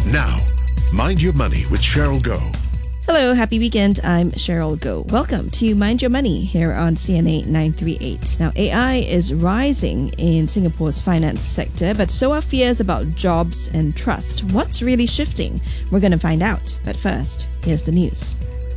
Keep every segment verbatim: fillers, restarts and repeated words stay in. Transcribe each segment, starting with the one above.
Now, Mind Your Money with Cheryl Goh. Hello, happy weekend. I'm Cheryl Goh. Welcome to Mind Your Money here on C N A nine three eight. Now, A I is rising in Singapore's finance sector, but so are fears about jobs and trust. What's really shifting? We're going to find out. But first, here's the news.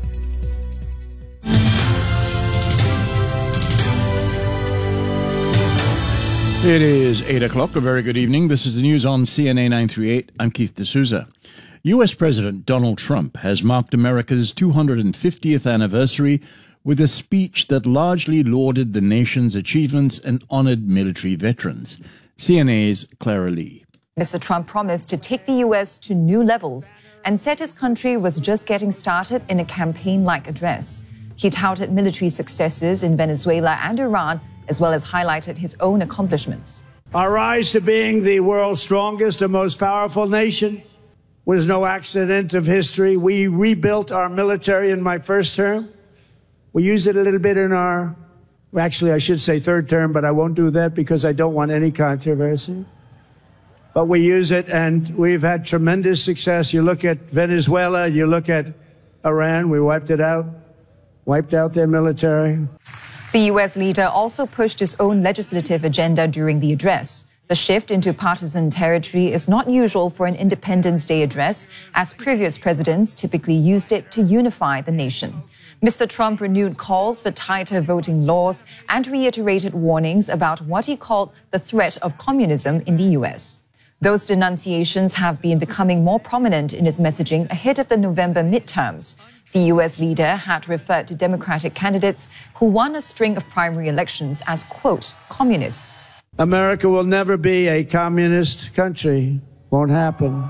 It is eight o'clock. A very good evening. This is the news on C N A nine three eight. I'm Keith D'Souza. U S President Donald Trump has marked America's two hundred fiftieth anniversary with a speech that largely lauded the nation's achievements and honored military veterans. C N A's Clara Lee. Mister Trump promised to take the U S to new levels and said his country was just getting started in a campaign-like address. He touted military successes in Venezuela and Iran, as well as highlighted his own accomplishments. Our rise to being the world's strongest and most powerful nation was no accident of history. We rebuilt our military in my first term. We use it a little bit in our, actually I should say third term, but I won't do that because I don't want any controversy. But we use it and we've had tremendous success. You look at Venezuela, you look at Iran, we wiped it out, wiped out their military. The U S leader also pushed his own legislative agenda during the address. The shift into partisan territory is not usual for an Independence Day address, as previous presidents typically used it to unify the nation. Mister Trump renewed calls for tighter voting laws and reiterated warnings about what he called the threat of communism in the U S. Those denunciations have been becoming more prominent in his messaging ahead of the November midterms. The U S leader had referred to Democratic candidates who won a string of primary elections as, quote, communists. America will never be a communist country. Won't happen.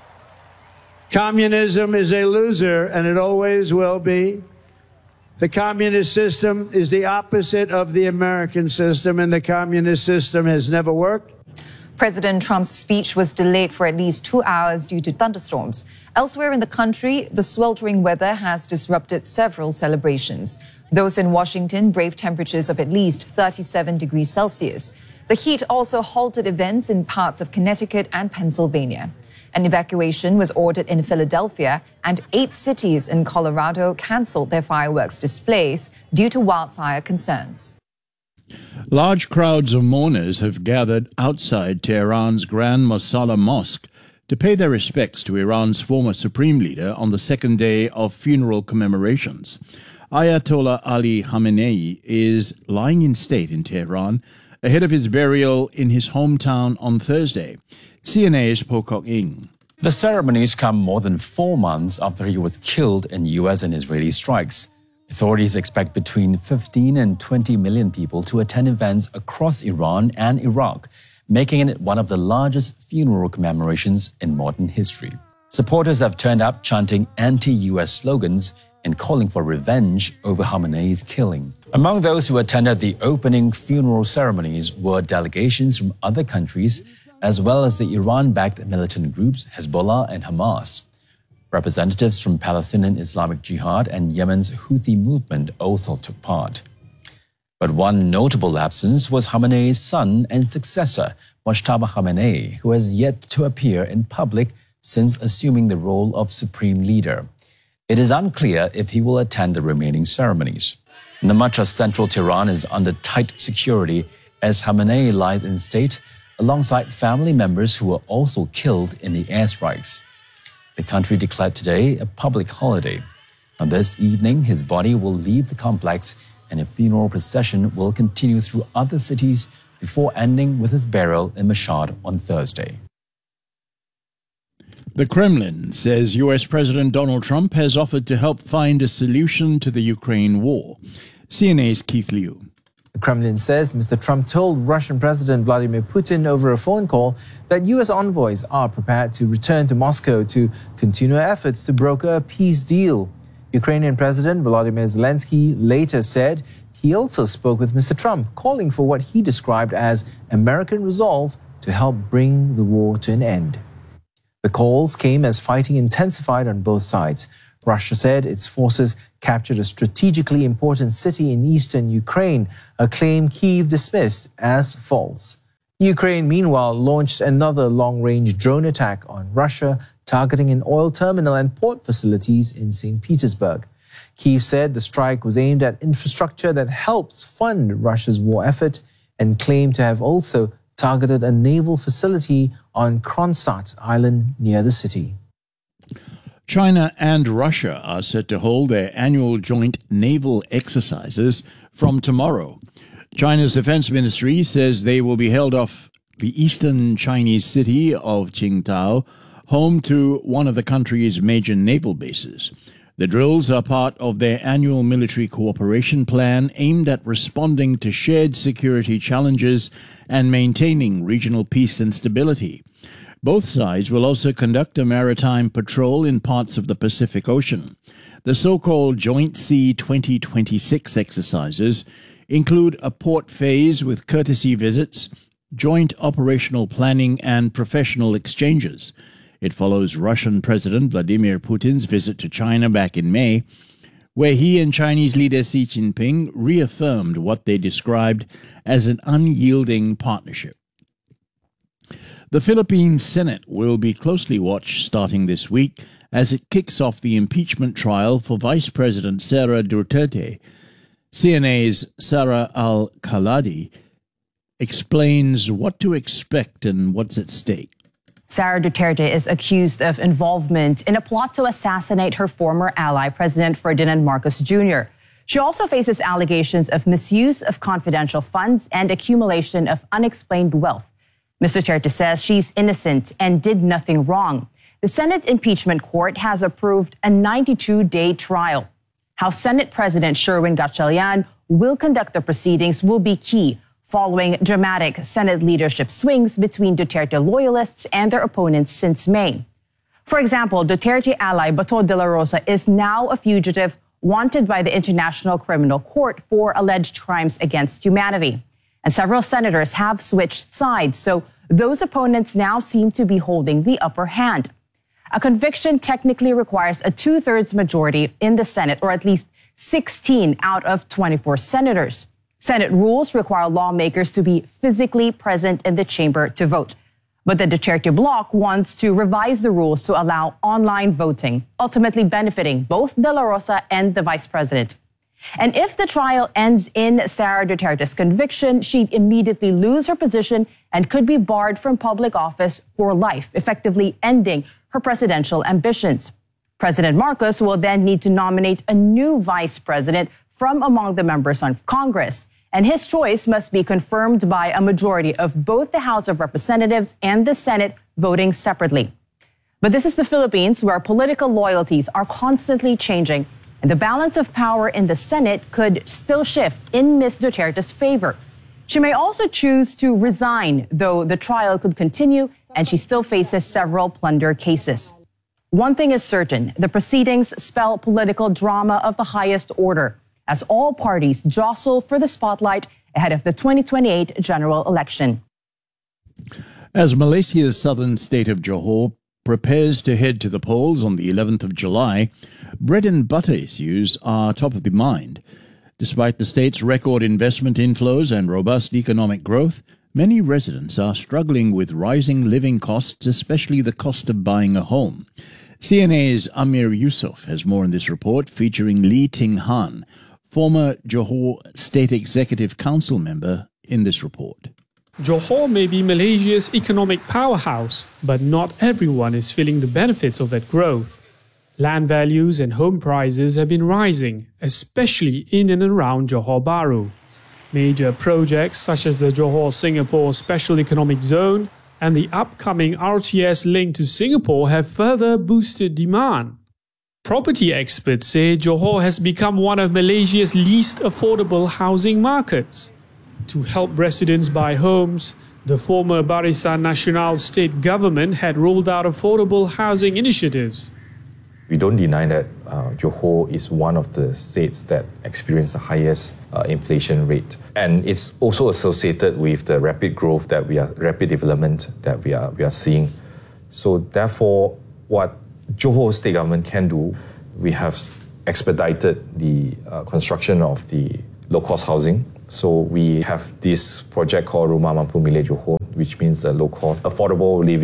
Communism is a loser, and it always will be. The communist system is the opposite of the American system, and the communist system has never worked. President Trump's speech was delayed for at least two hours due to thunderstorms. Elsewhere in the country, the sweltering weather has disrupted several celebrations. Those in Washington braved temperatures of at least thirty-seven degrees Celsius. The heat also halted events in parts of Connecticut and Pennsylvania. An evacuation was ordered in Philadelphia, and eight cities in Colorado canceled their fireworks displays due to wildfire concerns. Large crowds of mourners have gathered outside Tehran's Grand Mosalla Mosque to pay their respects to Iran's former supreme leader on the second day of funeral commemorations. Ayatollah Ali Khamenei is lying in state in Tehran ahead of his burial in his hometown on Thursday. C N A's Pocock Ing. The ceremonies come more than four months after he was killed in U S and Israeli strikes. Authorities expect between fifteen and twenty million people to attend events across Iran and Iraq, making it one of the largest funeral commemorations in modern history. Supporters have turned up chanting anti-U S slogans and calling for revenge over Khamenei's killing. Among those who attended the opening funeral ceremonies were delegations from other countries, as well as the Iran-backed militant groups Hezbollah and Hamas. Representatives from Palestinian Islamic Jihad and Yemen's Houthi movement also took part. But one notable absence was Khamenei's son and successor, Mojtaba Khamenei, who has yet to appear in public since assuming the role of supreme leader. It is unclear if he will attend the remaining ceremonies. The much of central Tehran is under tight security as Khamenei lies in state alongside family members who were also killed in the airstrikes. The country declared today a public holiday. On this evening, his body will leave the complex and a funeral procession will continue through other cities before ending with his burial in Mashhad on Thursday. The Kremlin says U S President Donald Trump has offered to help find a solution to the Ukraine war. C N A's Keith Liu. The Kremlin says Mister Trump told Russian President Vladimir Putin over a phone call that U S envoys are prepared to return to Moscow to continue efforts to broker a peace deal. Ukrainian President Volodymyr Zelensky later said he also spoke with Mister Trump, calling for what he described as American resolve to help bring the war to an end. The calls came as fighting intensified on both sides. Russia said its forces captured a strategically important city in eastern Ukraine, a claim Kyiv dismissed as false. Ukraine, meanwhile, launched another long-range drone attack on Russia, targeting an oil terminal and port facilities in Saint Petersburg. Kyiv said the strike was aimed at infrastructure that helps fund Russia's war effort and claimed to have also targeted a naval facility on Kronstadt Island near the city. China and Russia are set to hold their annual joint naval exercises from tomorrow. China's defense ministry says they will be held off the eastern Chinese city of Qingdao, home to one of the country's major naval bases. The drills are part of their annual military cooperation plan aimed at responding to shared security challenges and maintaining regional peace and stability. Both sides will also conduct a maritime patrol in parts of the Pacific Ocean. The so-called Joint Sea twenty twenty-six exercises include a port phase with courtesy visits, joint operational planning, and professional exchanges. It follows Russian President Vladimir Putin's visit to China back in May, where he and Chinese leader Xi Jinping reaffirmed what they described as an unyielding partnership. The Philippine Senate will be closely watched starting this week as it kicks off the impeachment trial for Vice President Sara Duterte. C N A's Sarah Al-Khaladi explains what to expect and what's at stake. Sara Duterte is accused of involvement in a plot to assassinate her former ally, President Ferdinand Marcos Junior She also faces allegations of misuse of confidential funds and accumulation of unexplained wealth. Miz Duterte says she's innocent and did nothing wrong. The Senate Impeachment Court has approved a ninety-two day trial. How Senate President Sherwin Gatchalian will conduct the proceedings will be key, following dramatic Senate leadership swings between Duterte loyalists and their opponents since May. For example, Duterte ally Bato de la Rosa is now a fugitive wanted by the International Criminal Court for alleged crimes against humanity. And several senators have switched sides, so those opponents now seem to be holding the upper hand. A conviction technically requires a two-thirds majority in the Senate, or at least sixteen out of twenty-four senators. Senate rules require lawmakers to be physically present in the chamber to vote. But the Duterte bloc wants to revise the rules to allow online voting, ultimately benefiting both De La Rosa and the vice president. And if the trial ends in Sara Duterte's conviction, she'd immediately lose her position and could be barred from public office for life, effectively ending her presidential ambitions. President Marcos will then need to nominate a new vice president from among the members of Congress, and his choice must be confirmed by a majority of both the House of Representatives and the Senate voting separately. But this is the Philippines, where political loyalties are constantly changing, and the balance of power in the Senate could still shift in Miz Duterte's favor. She may also choose to resign, though the trial could continue and she still faces several plunder cases. One thing is certain, the proceedings spell political drama of the highest order, as all parties jostle for the spotlight ahead of the twenty twenty-eight general election. As Malaysia's southern state of Johor prepares to head to the polls on the eleventh of July, bread and butter issues are top of the mind. Despite the state's record investment inflows and robust economic growth, many residents are struggling with rising living costs, especially the cost of buying a home. C N A's Amir Yusuf has more in this report, featuring Lee Ting Han, former Johor State Executive Council member, in this report. Johor may be Malaysia's economic powerhouse, but not everyone is feeling the benefits of that growth. Land values and home prices have been rising, especially in and around Johor Bahru. Major projects such as the Johor-Singapore Special Economic Zone and the upcoming R T S link to Singapore have further boosted demand. Property experts say Johor has become one of Malaysia's least affordable housing markets. To help residents buy homes, the former Barisan Nasional state government had rolled out affordable housing initiatives. We don't deny that uh, Johor is one of the states that experience the highest uh, inflation rate, and it's also associated with the rapid growth that we are, rapid development that we are we are seeing. So therefore, what Johor state government can do, we have expedited the uh, construction of the low-cost housing. So we have this project called Rumah Mampu Milik Johor, which means the low-cost, affordable living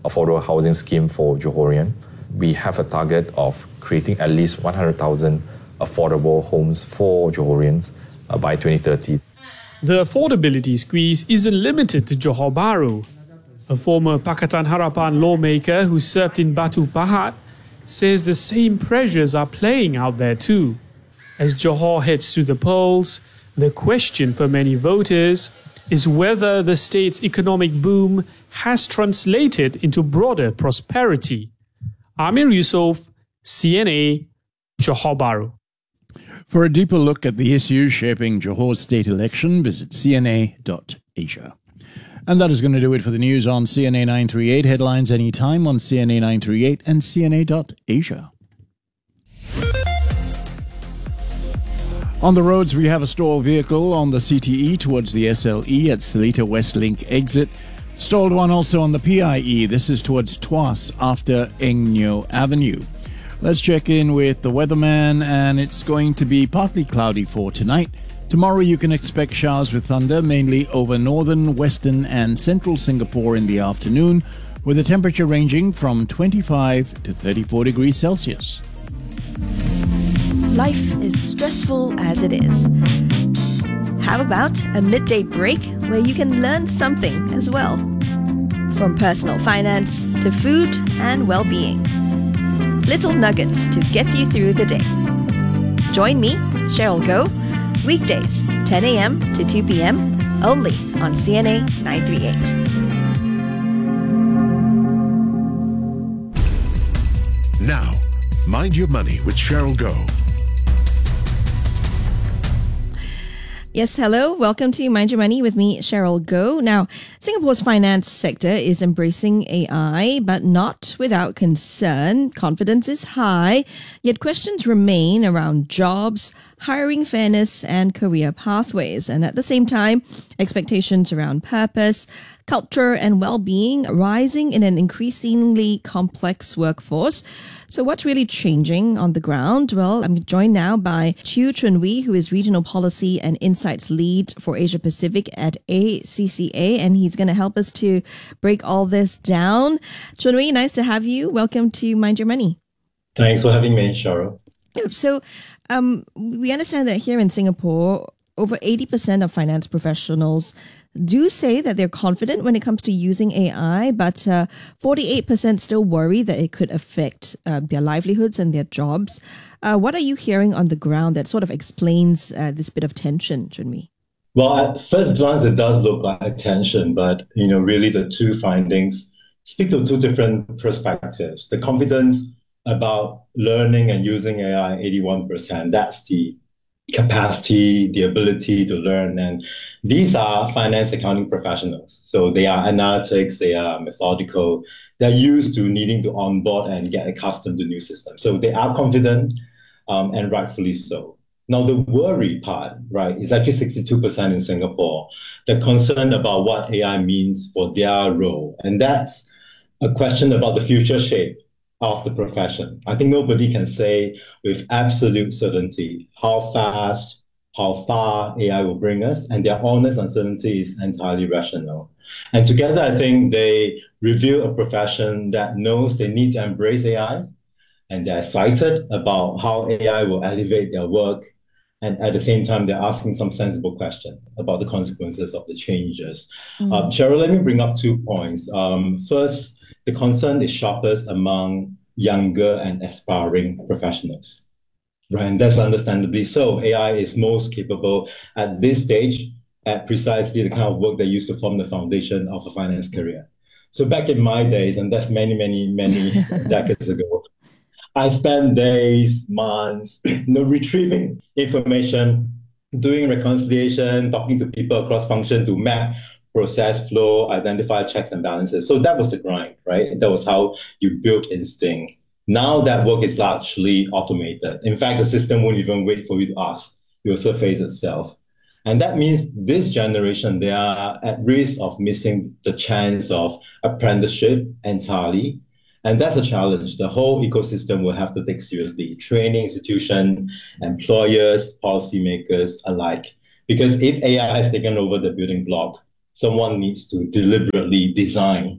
affordable housing scheme for Johorian. We have a target of creating at least one hundred thousand affordable homes for Johorians uh, by twenty thirty. The affordability squeeze isn't limited to Johor Bahru. A former Pakatan Harapan lawmaker who served in Batu Pahat says the same pressures are playing out there too. As Johor heads to the polls, the question for many voters is whether the state's economic boom has translated into broader prosperity. Amir Yusof, C N A, Johor Bahru. For a deeper look at the issues shaping Johor's state election, visit c n a dot asia. And that is going to do it for the news on C N A nine thirty-eight. Headlines anytime on C N A nine thirty-eight and c n a dot asia. On the roads, we have a stalled vehicle on the C T E towards the S L E at Seletar Westlink exit. Stalled one also on the P I E. This is towards Tuas after Eng Neo Avenue. Let's check in with the weatherman, and it's going to be partly cloudy for tonight. Tomorrow you can expect showers with thunder mainly over northern, western and central Singapore in the afternoon, with the temperature ranging from twenty-five to thirty-four degrees Celsius. Life is stressful as it is. How about a midday break where you can learn something as well? From personal finance to food and well-being. Little nuggets to get you through the day. Join me, Cheryl Goh, weekdays, ten a.m. to two p.m. only on C N A nine thirty-eight. Now, Mind Your Money with Cheryl Goh. Yes, hello. Welcome to Mind Your Money with me, Cheryl Goh. Now, Singapore's finance sector is embracing A I, but not without concern. Confidence is high, yet questions remain around jobs, hiring fairness, and career pathways. And at the same time, expectations around purpose, culture, and well-being rising in an increasingly complex workforce. So what's really changing on the ground? Well, I'm joined now by Chew Chun Wee, who is Regional Policy and Insights Lead for Asia Pacific at A C C A, and he's going to help us to break all this down. Chun Wee, nice to have you. Welcome to Mind Your Money. Thanks for having me, Cheryl. So um, we understand that here in Singapore, over eighty percent of finance professionals do say that they're confident when it comes to using A I, but uh, forty-eight percent still worry that it could affect uh, their livelihoods and their jobs. Uh, what are you hearing on the ground that sort of explains uh, this bit of tension, Chun-Wee? Well, at first glance, it does look like tension, but you know, really the two findings speak to two different perspectives. The confidence about learning and using A I, eighty-one percent, that's the capacity, the ability to learn. And these are finance accounting professionals. So they are analytics, they are methodical, they're used to needing to onboard and get accustomed to new systems. So they are confident, um, and rightfully so. Now, the worry part, right, is actually sixty-two percent in Singapore. They're concerned about what A I means for their role. And that's a question about the future shape of the profession. I think nobody can say with absolute certainty how fast, how far A I will bring us, and their honest uncertainty is entirely rational. And together, I think they reveal a profession that knows they need to embrace A I, and they're excited about how A I will elevate their work, and at the same time, they're asking some sensible questions about the consequences of the changes. Mm. Uh, Cheryl, let me bring up two points. Um, first, the concern is sharpest among younger and aspiring professionals, right? And that's understandably so. A I is most capable at this stage at precisely the kind of work that used to form the foundation of a finance career. So back in my days, and that's many, many, many decades ago, I spent days, months, you know, retrieving information, doing reconciliation, talking to people across function to map process flow, identify checks and balances. So that was the grind, right? That was how you built instinct. Now that work is largely automated. In fact, the system won't even wait for you to ask. It will surface itself. And that means this generation, they are at risk of missing the chance of apprenticeship entirely. And that's a challenge the whole ecosystem will have to take seriously. Training institutions, employers, policymakers alike. Because if A I has taken over the building block, someone needs to deliberately design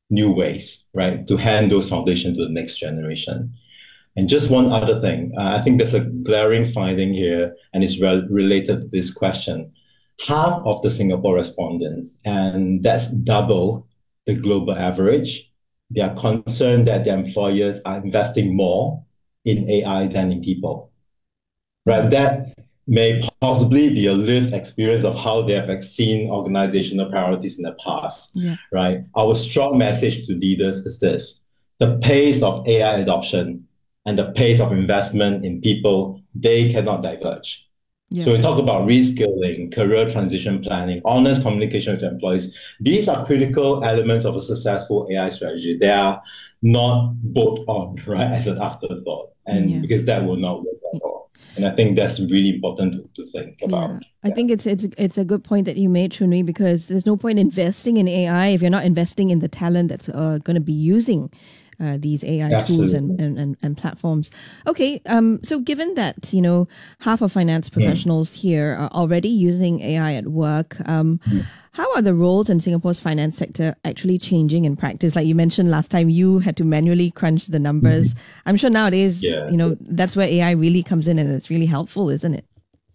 new ways, right, to hand those foundations to the next generation. And just one other thing, uh, I think there's a glaring finding here, and it's re- related to this question. Half of the Singapore respondents, and that's double the global average, they are concerned that their employers are investing more in A I than in people. Right? That may possibly be a lived experience of how they have seen organizational priorities in the past. Yeah. Right? Our strong message to leaders is this: the pace of A I adoption and the pace of investment in people, they cannot diverge. Yeah. So we talk about reskilling, career transition planning, honest communication with employees. These are critical elements of a successful A I strategy. They are not bolt on, right, as an afterthought, and Yeah. because that will not work at all. And I think that's really important to, to think about. Yeah. I think it's it's it's a good point that you made, Chun Wei, because there's no point investing in A I if you're not investing in the talent that's uh, going to be using Uh, these A I tools and, and, and, and platforms. Okay, um, so given that, you know, half of finance professionals mm. here are already using A I at work, um, mm. how are the roles in Singapore's finance sector actually changing in practice? Like you mentioned last time, you had to manually crunch the numbers. Mm. I'm sure nowadays, yeah. you know, that's where A I really comes in and it's really helpful, isn't it?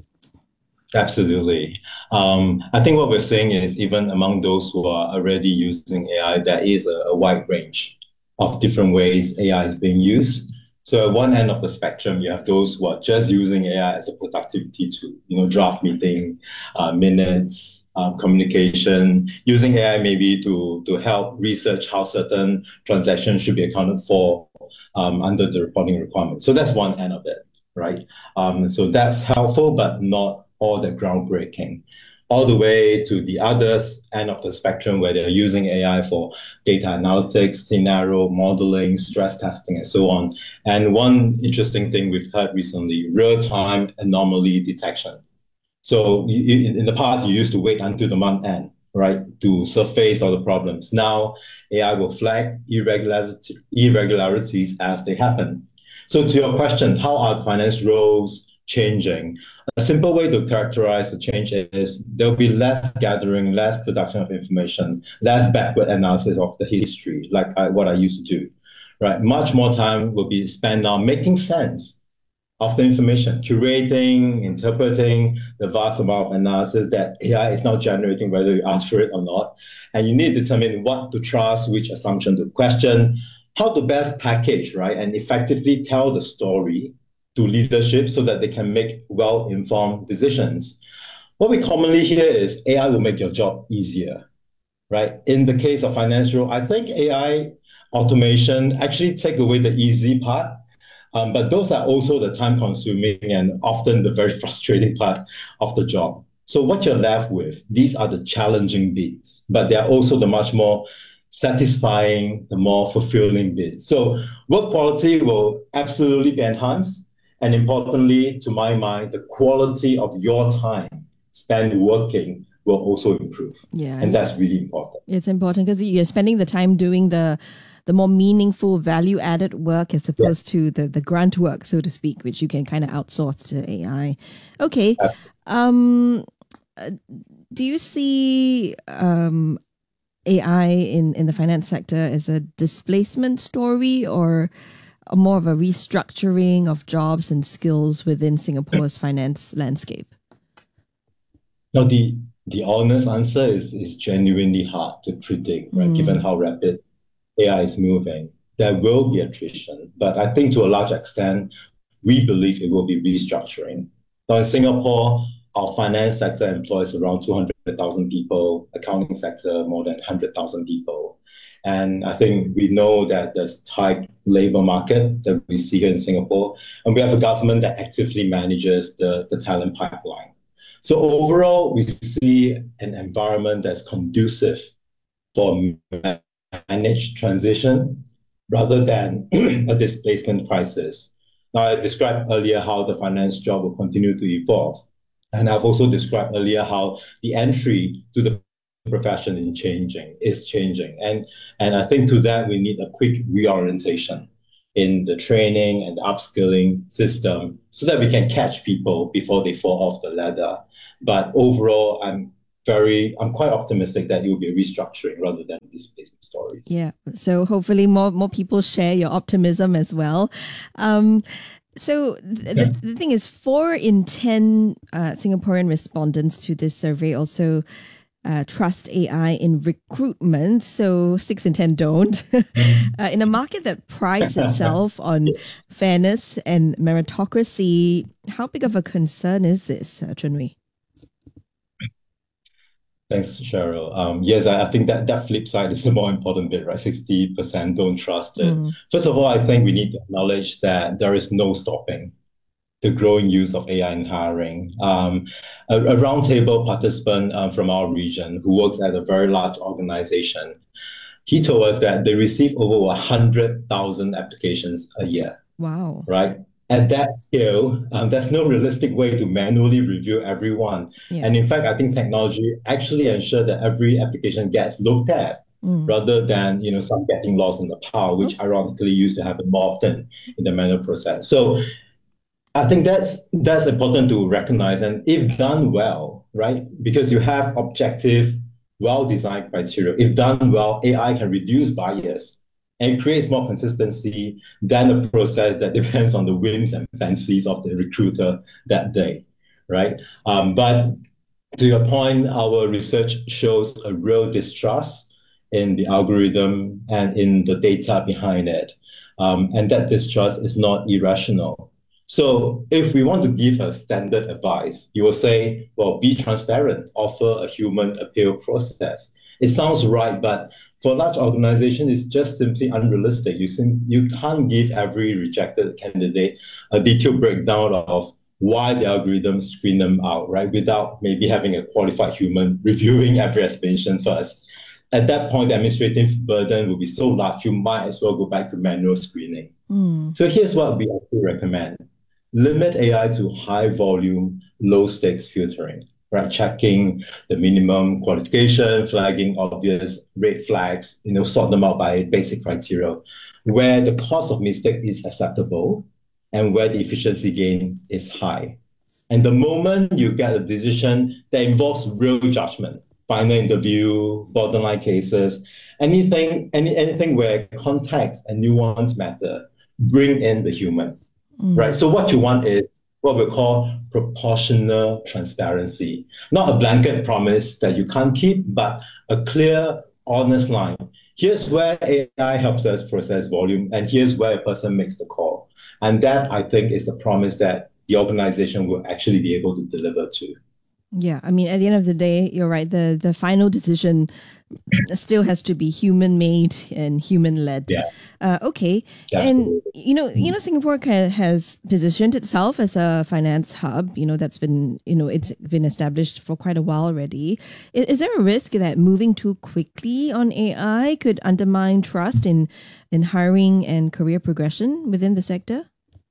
Absolutely. Um, I think what we're seeing is even among those who are already using A I, there is a, a wide range of different ways A I is being used. So at one end of the spectrum, you have those who are just using A I as a productivity tool, you know, draft meeting, uh, minutes, um, communication, using A I maybe to, to help research how certain transactions should be accounted for um, under the reporting requirements. So that's one end of it, right? Um, so that's helpful, but not all that groundbreaking. All the way to the other end of the spectrum where they're using A I for data analytics, scenario modeling, stress testing, and so on. And one interesting thing we've heard recently, real-time anomaly detection. So you, in the past, you used to wait until the month end, right, to surface all the problems. Now, A I will flag irregularity, irregularities as they happen. So to your question, how are finance roles changing? A simple way to characterize the change is there'll be less gathering, less production of information, less backward analysis of the history, like I, what I used to do, right? Much more time will be spent now making sense of the information, curating, interpreting the vast amount of analysis that A I is now generating, whether you ask for it or not. And you need to determine what to trust, which assumption to question, how to best package, right, and effectively tell the story to leadership so that they can make well-informed decisions. What we commonly hear is A I will make your job easier, right? In the case of financial, I think A I automation actually take away the easy part, um, but those are also the time-consuming and often the very frustrating part of the job. So what you're left with, these are the challenging bits, but they are also the much more satisfying, the more fulfilling bits. So work quality will absolutely be enhanced. And importantly, to my mind, the quality of your time spent working will also improve. Yeah, and that's really important. It's important because you're spending the time doing the the more meaningful, value-added work as opposed yeah. to the, the grunt work, so to speak, which you can kind of outsource to A I. Okay. Um, do you see um, A I in, in the finance sector as a displacement story or a more of a restructuring of jobs and skills within Singapore's finance landscape? No, the the honest answer is, is genuinely hard to predict, right? Mm. Given how rapid A I is moving. There will be attrition, but I think to a large extent, we believe it will be restructuring. Now in Singapore, our finance sector employs around two hundred thousand people, accounting sector more than one hundred thousand people. And I think we know that there's a tight labor market that we see here in Singapore, and we have a government that actively manages the, the talent pipeline. So overall, we see an environment that's conducive for managed transition rather than a displacement crisis. Now, I described earlier how the finance job will continue to evolve. And I've also described earlier how the entry to the profession is changing, is changing. And, and I think to that, we need a quick reorientation in the training and upskilling system so that we can catch people before they fall off the ladder. But overall, I'm very, I'm quite optimistic that it will be a restructuring rather than a displacement story. Yeah. So hopefully more more people share your optimism as well. Um, so th- Yeah. the, the thing is, four in ten uh, Singaporean respondents to this survey also uh, trust A I in recruitment. So six in ten don't. uh, in a market that prides itself on fairness and meritocracy, how big of a concern is this, uh, Chun Wei? Thanks, Cheryl. Um, yes, I, I think that that flip side is the more important bit, right? sixty percent don't trust it. Mm. First of all, I think we need to acknowledge that there is no stopping the growing use of A I in hiring. Um, a, a roundtable participant um, from our region who works at a very large organization, he told us that they receive over one hundred thousand applications a year, Wow. right? At that scale, um, there's no realistic way to manually review everyone. Yeah. And in fact, I think technology actually ensures that every application gets looked at Mm. rather than, you know, some getting lost in the pile, which ironically used to happen more often in the manual process. So I think that's that's important to recognize. And if done well, right, because you have objective, well-designed criteria, if done well, A I can reduce bias and creates more consistency than a process that depends on the whims and fancies of the recruiter that day, right? Um, but to your point, our research shows a real distrust in the algorithm and in the data behind it. Um, and that distrust is not irrational. So if we want to give a standard advice, you will say, well, be transparent, offer a human appeal process. It sounds right, but for large organizations, it's just simply unrealistic. You, sim- you can't give every rejected candidate a detailed breakdown of why the algorithms screen them out, right? Without maybe having a qualified human reviewing every explanation first. At that point, the administrative burden will be so large, you might as well go back to manual screening. Mm. So here's what we actually recommend. Limit A I to high volume, low stakes filtering, right? Checking the minimum qualification, flagging obvious red flags, you know, sort them out by basic criteria, where the cost of mistake is acceptable and where the efficiency gain is high. And the moment you get a decision that involves real judgment, final interview, borderline cases, anything, any, anything where context and nuance matter, bring in the human, mm. right? So what you want is what we call proportional transparency, not a blanket promise that you can't keep, but a clear, honest line. Here's where A I helps us process volume, and here's where a person makes the call. And that, I think, is the promise that the organization will actually be able to deliver to. Yeah, I mean, at the end of the day, you're right. The the final decision still has to be human made and human led. Yeah. Uh, okay. Absolutely. And you know, you know, Singapore ca- has positioned itself as a finance hub. You know, that's been you know it's been established for quite a while already. Is, is there a risk that moving too quickly on A I could undermine trust in in hiring and career progression within the sector?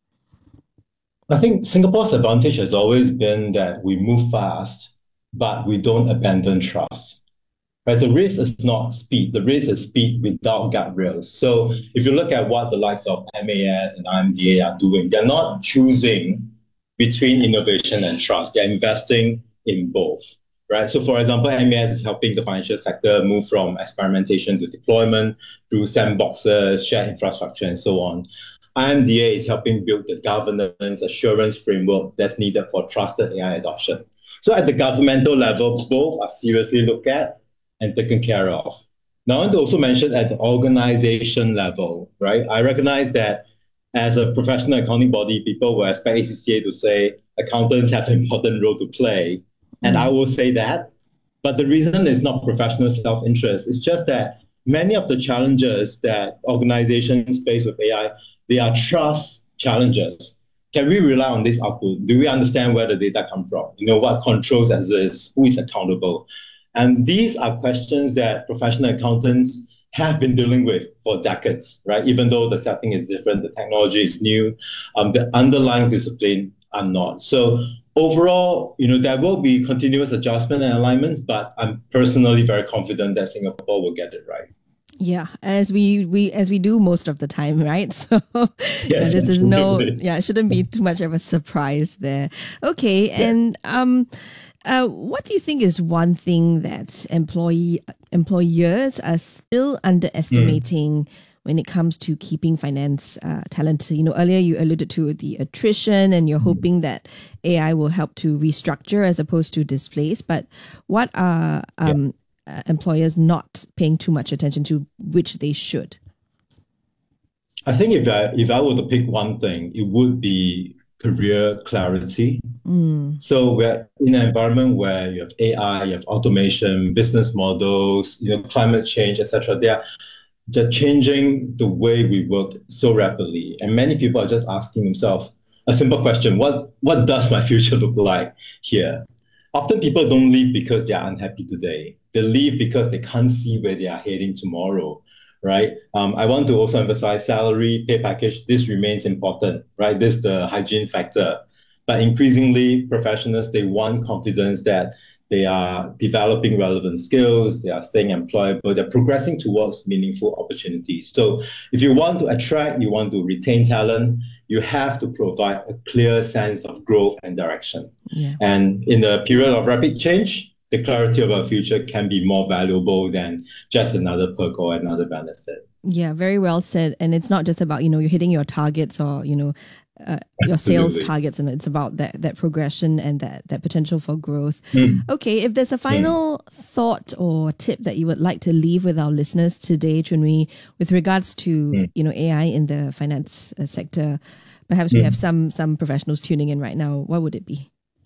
I think Singapore's advantage has always been that we move fast, but we don't abandon trust. Right? The risk is not speed. The risk is speed without guardrails. So if you look at what the likes of M A S and I M D A are doing, they're not choosing between innovation and trust. They're investing in both. Right? So for example, M A S is helping the financial sector move from experimentation to deployment through sandboxes, shared infrastructure, and so on. I M D A is helping build the governance assurance framework that's needed for trusted A I adoption. So at the governmental level, both are seriously looked at and taken care of. Now, I want to also mention at the organization level, right? I recognize that as a professional accounting body, people will expect A C C A to say accountants have an important role to play. And I will say that. But the reason is not professional self-interest. It's just that many of the challenges that organizations face with A I, they are trust challenges. Can we rely on this output? Do we understand where the data come from? You know, what controls exist? Who is accountable? And these are questions that professional accountants have been dealing with for decades, right? Even though the setting is different, the technology is new, um, the underlying discipline are not. So overall, you know, there will be continuous adjustment and alignments, but I'm personally very confident that Singapore will get it right. Yeah, as we, we as we do most of the time, right? So Yes, yeah, this is no, absolutely. yeah, it shouldn't be too much of a surprise there. Okay, and um, Uh, what do you think is one thing that employee employers are still underestimating mm. when it comes to keeping finance uh, talent? You know, earlier you alluded to the attrition, and you're hoping that A I will help to restructure as opposed to displace. But what are um, yeah. uh, employers not paying too much attention to, which they should? I think if I if I were to pick one thing, it would be career clarity. Mm. So we're in an environment where you have A I, you have automation, business models, you know, climate change, et cetera. They are they're changing the way we work so rapidly, and many people are just asking themselves a simple question: What what does my future look like here? Often people don't leave because they are unhappy today. They leave because they can't see where they are heading tomorrow. Right. Um, I want to also emphasize salary, pay package. This remains important, right? This is the hygiene factor. But increasingly, professionals, they want confidence that they are developing relevant skills, they are staying employable, they're progressing towards meaningful opportunities. So if you want to attract, you want to retain talent, you have to provide a clear sense of growth and direction. Yeah. And in a period of rapid change, the clarity of our future can be more valuable than just another perk or another benefit. Yeah, very well said. And it's not just about, you know, you're hitting your targets or, you know, uh, your sales targets, and it's about that that progression and that, that potential for growth. Mm. Okay, if there's a final mm. thought or tip that you would like to leave with our listeners today, Chun Wee, with regards to, mm. you know, A I in the finance uh, sector, perhaps mm. we have some some professionals tuning in right now, what would it be?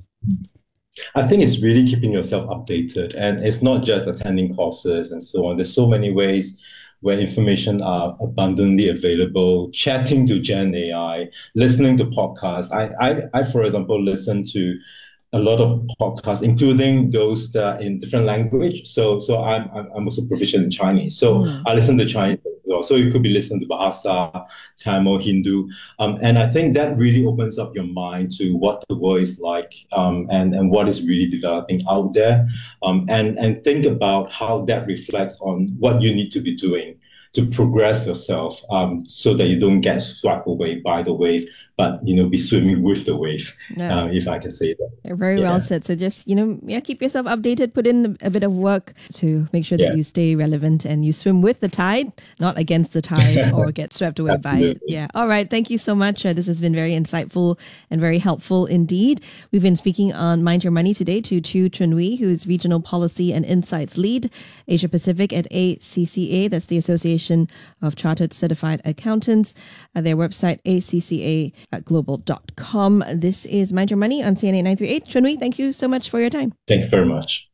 I think it's really keeping yourself updated, and it's not just attending courses and so on. There's so many ways where information are abundantly available, chatting to Gen A I, listening to podcasts. I, I, I, for example, listen to a lot of podcasts, including those that are in different language. So, so I'm, I'm also proficient in Chinese. So mm. I listen to Chinese as well. So you could be listening to Bahasa, Tamil, Hindu. Um, and I think that really opens up your mind to what the world is like, um, and, and what is really developing out there. Um, and, and think about how that reflects on what you need to be doing to progress yourself, um, so that you don't get swept away by the wave, but, you know, be swimming with the wave, yeah. uh, if I can say that. You're very yeah. well said. So just, you know, yeah, keep yourself updated, put in a bit of work to make sure that yeah. you stay relevant and you swim with the tide, not against the tide or get swept away by it. Yeah. All right. Thank you so much. Uh, this has been very insightful and very helpful indeed. We've been speaking on Mind Your Money today to Chu Chun Wee, who is Regional Policy and Insights Lead, Asia Pacific at A C C A. That's the Association of Chartered Certified Accountants. Uh, their website, A C C A global dot com. This is Mind Your Money on C N A nine thirty-eight. Chun Wee, thank you so much for your time. Thank you very much.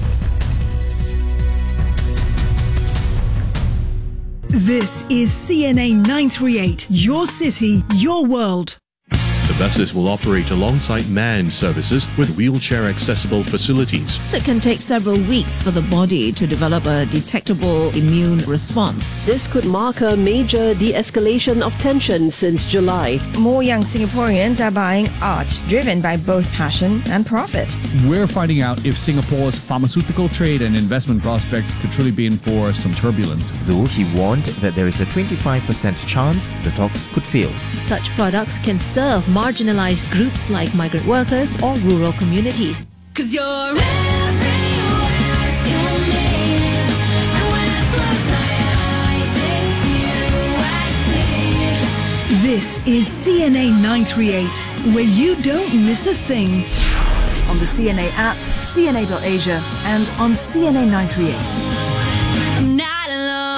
This is C N A nine thirty-eight, your city, your world. The buses will operate alongside manned services with wheelchair-accessible facilities. It can take several weeks for the body to develop a detectable immune response. This could mark a major de-escalation of tension since July. More young Singaporeans are buying art driven by both passion and profit. We're finding out if Singapore's pharmaceutical trade and investment prospects could truly be in for some turbulence. Though he warned that there is a twenty-five percent chance the talks could fail. Such products can serve marginalized groups like migrant workers or rural communities. 'Cause you're everywhere to me, and when I close my eyes, it's you I see. This is C N A nine thirty-eight, where you don't miss a thing. On the C N A app, C N A dot Asia, and on C N A nine thirty-eight. I'm not alone.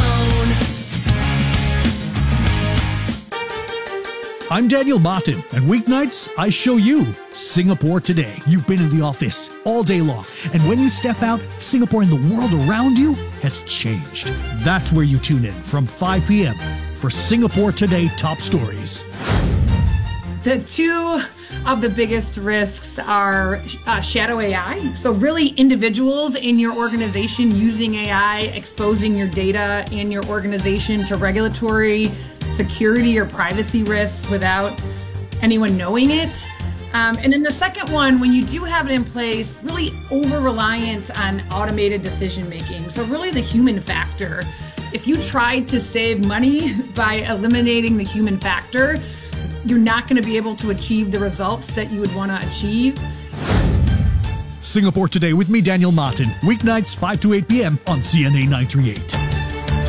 I'm Daniel Martin, and weeknights, I show you Singapore Today. You've been in the office all day long, and when you step out, Singapore and the world around you has changed. That's where you tune in from five p.m. for Singapore Today Top Stories. The two of the biggest risks are uh, shadow A I. So really individuals in your organization using A I, exposing your data in your organization to regulatory, security, or privacy risks without anyone knowing it. Um, and then the second one, when you do have it in place, really over-reliance on automated decision-making. So really the human factor. If you tried to save money by eliminating the human factor, you're not going to be able to achieve the results that you would want to achieve. Singapore Today with me, Daniel Martin. Weeknights five to eight p.m. on C N A nine thirty-eight.